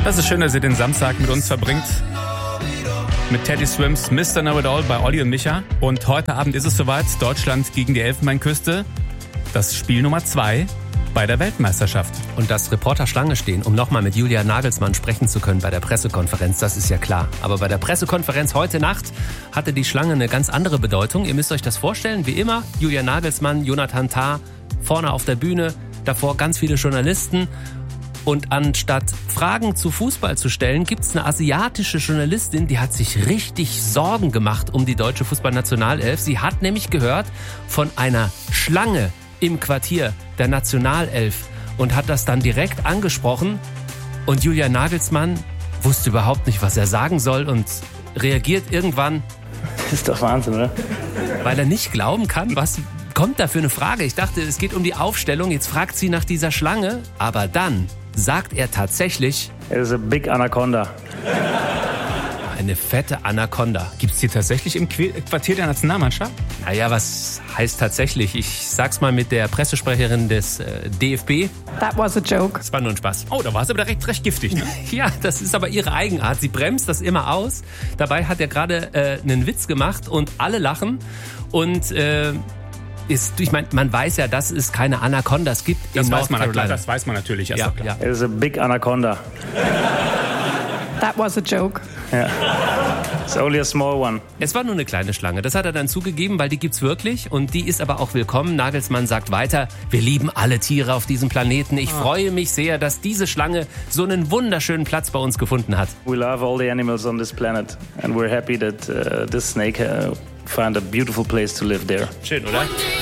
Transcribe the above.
Das ist schön, dass ihr den Samstag mit uns verbringt. Mit Teddy Swims Mr. Know It All bei Olli und Micha. Und heute Abend ist es soweit. Deutschland gegen die Elfenbeinküste. Das Spiel Nummer 2 bei der Weltmeisterschaft. Und dass Reporter Schlange stehen, um nochmal mit Julian Nagelsmann sprechen zu können bei der Pressekonferenz, das ist ja klar. Aber bei der Pressekonferenz heute Nacht hatte die Schlange eine ganz andere Bedeutung. Ihr müsst euch das vorstellen, wie immer, Julian Nagelsmann, Jonathan Tah, vorne auf der Bühne, davor ganz viele Journalisten. Und anstatt Fragen zu Fußball zu stellen, gibt's eine asiatische Journalistin, die hat sich richtig Sorgen gemacht um die deutsche Fußballnationalelf. Sie hat nämlich gehört von einer Schlange im Quartier der Nationalelf und hat das dann direkt angesprochen. Und Julian Nagelsmann wusste überhaupt nicht, was er sagen soll und reagiert irgendwann. Das ist doch Wahnsinn, oder? Weil er nicht glauben kann, was kommt da für eine Frage. Ich dachte, es geht um die Aufstellung. Jetzt fragt sie nach dieser Schlange. Aber dann sagt er tatsächlich... It is a big anaconda. Eine fette Anaconda. Gibt's die tatsächlich im Quartier der Nationalmannschaft? Naja, was heißt tatsächlich? Ich sag's mal mit der Pressesprecherin des DFB. That was a joke. Das war nur ein Spaß. Oh, da war sie aber recht giftig, ne? Ja, das ist aber ihre Eigenart. Sie bremst das immer aus. Dabei hat er gerade einen Witz gemacht und alle lachen. Und ich meine, man weiß ja, dass es keine Anacondas gibt in North Carolina. Das weiß man natürlich. Ja. It is a big anaconda. That was a joke. Yeah. It's only a small one. Es war nur eine kleine Schlange. Das hat er dann zugegeben, weil die gibt's wirklich und die ist aber auch willkommen. Nagelsmann sagt weiter, wir lieben alle Tiere auf diesem Planeten. Ich freue mich sehr, dass diese Schlange so einen wunderschönen Platz bei uns gefunden hat. We love all the animals on this planet and we're happy that this snake found a beautiful place to live there. Schön, oder?